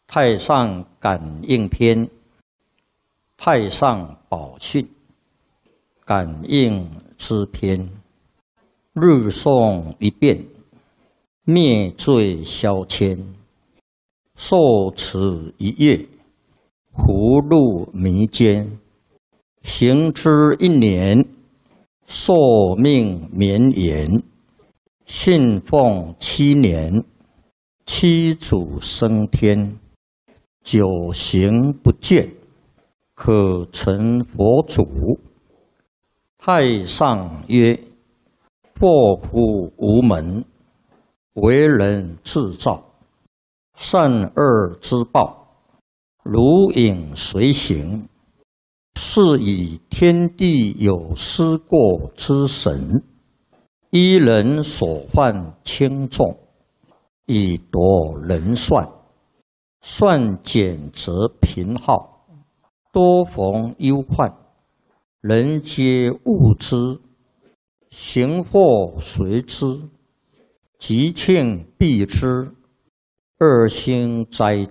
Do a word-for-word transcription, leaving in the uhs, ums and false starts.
太上感应篇，太上宝训，感应之篇。日诵一遍，灭罪消愆；受持一夜，福禄弥坚。行之一年，寿命绵延；信奉七年，七祖升天。久行不倦，可成佛祖。太上曰：祸福无门，为人自造。善恶之报，如影随形。是以天地有失过之神，依人所犯轻重，以夺人算。算减则贫耗，多逢忧患，人皆恶之。行祸随之，吉庆避之，恶兴灾